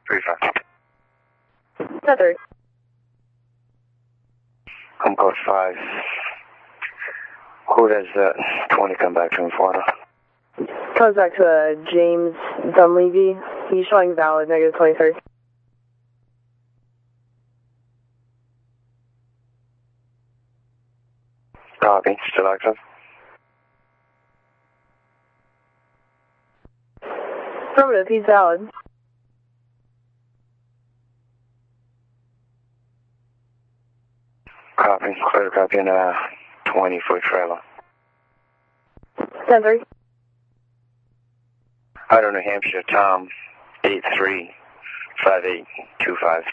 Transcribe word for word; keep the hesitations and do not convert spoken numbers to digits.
three five. ten thirty. Home code five. Who does uh, twenty come back to in Florida? Comes back to uh, James Dunleavy. He's showing valid, negative twenty thirty. Copy. Still active? Affirmative, he's valid. Copy. Clear copy in a twenty foot trailer. ten three. Idaho, New Hampshire, Tom, eight three five eight two five.